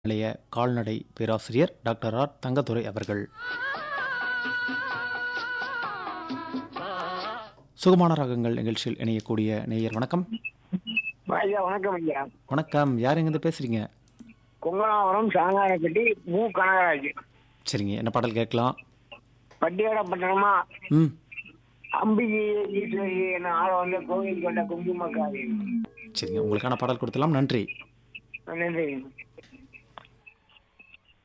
நிலைய கால்நடை பேராசிரியர் டாக்டர் ஆர் தங்கத்துரை அவர்கள். சுகமான ராகங்கள் நிகழ்ச்சியில் இணையக்கூடிய நேயர் வணக்கம். ஐயா வணக்கம் ஐயா. வணக்கம், யார் எங்கிருந்து பேசுறீங்க? கொங்கனாவரம் சாங்காரப்பட்டி மு கனகராஜ். சரிங்க, என்ன பாடல் கேட்கலாம்? பட்டியாட பட்டணமா ம் அம்பிகை ஈஸ்வரி என ஆள வந்து கோவில் கொண்ட குங்குமக்காரி. சரிங்க, உங்களுக்கான பாடல் கொடுத்துலாம். நன்றி. நன்றி.